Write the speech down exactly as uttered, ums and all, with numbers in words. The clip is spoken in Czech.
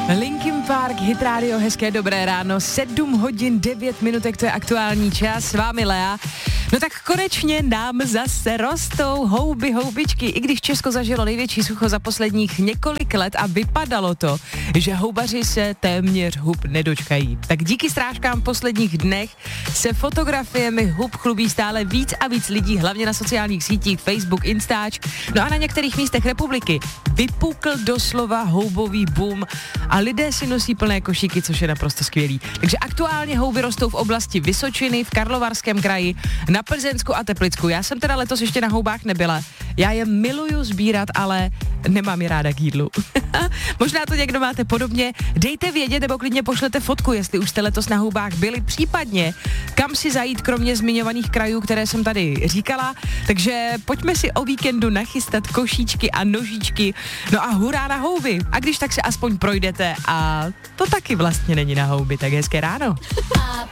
Linkin Park, Hit Radio, hezké dobré ráno, sedm hodin devět minutek, to je aktuální čas, s vámi Lea. No tak konečně nám zase rostou houby, houbičky, i když Česko zažilo největší sucho za posledních několik let a vypadalo to, že houbaři se téměř hub nedočkají. Tak díky strážkám v posledních dnech se fotografiemi hub chlubí stále víc a víc lidí, hlavně na sociálních sítích, Facebook, Instač. No a na některých místech republiky vypukl doslova houbový boom a lidé si nosí plné košíky, což je naprosto skvělý. Takže aktuálně houby rostou v oblasti Vysočiny, v Karlovarském kraji, na Plzeňsku a Teplicku. Já jsem teda letos ještě na houbách nebyla. Já je miluju sbírat, ale nemám je ráda k jídlu. Možná to někdo máte podobně. Dejte vědět, nebo klidně pošlete fotku, jestli už jste letos na houbách byli, případně kam si zajít, kromě zmiňovaných krajů, které jsem tady říkala. Takže pojďme si o víkendu nachystat košíčky a nožičky. No a hurá na houby. A když tak se aspoň projdete a to taky vlastně není na houby, tak hezké ráno.